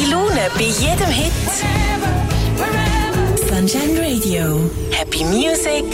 Gute Laune bei jedem Hit. Sunshine Radio. Happy Music.